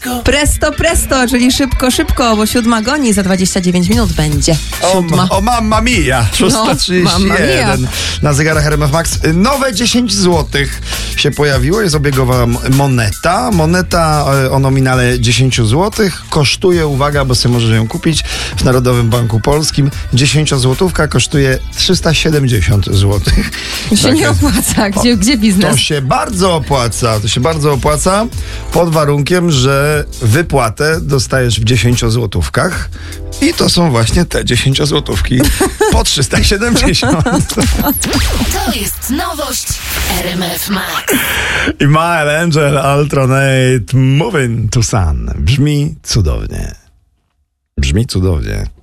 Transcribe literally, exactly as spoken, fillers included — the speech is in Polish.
Presto, presto, czyli szybko, szybko, bo siódma goni, za dwadzieścia dziewięć minut będzie. Siódma. O, o mamma mia, szósta trzydzieści jeden na zegarach R M F Max. Nowe dziesięć złotych się pojawiło, jest obiegowa moneta. Moneta o nominale dziesięć złotych kosztuje, uwaga, bo sobie możesz ją kupić w Narodowym Banku Polskim. dziesięciozłotówka kosztuje trzysta siedemdziesiąt złotych. To się tak, nie opłaca. Gdzie, gdzie biznes? To się bardzo opłaca. To się bardzo opłaca pod warunkiem, że wypłatę dostajesz w dziesięciozłotówkach i to są właśnie te dziesięciozłotówki po trzysta siedemdziesiąt. To jest nowość R M F Max. I Mile Angel Altronate Moving to Sun. Brzmi cudownie. Brzmi cudownie.